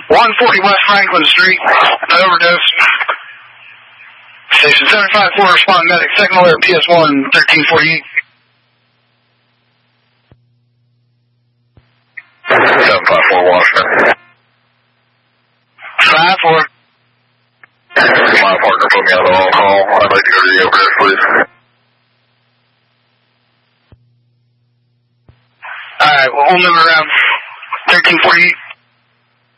140 West Franklin Street, an overdose. Station 754, respond medic, second alert, PS1, 1348. 754 Washington. 5-4. My partner put me on the wrong call. I'd like to go to the overdose, please. Alright, well, whole number around 1348.